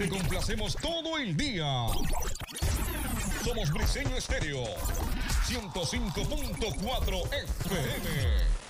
Te complacemos todo el día. Somos Briseño Estéreo, 105.4 FM.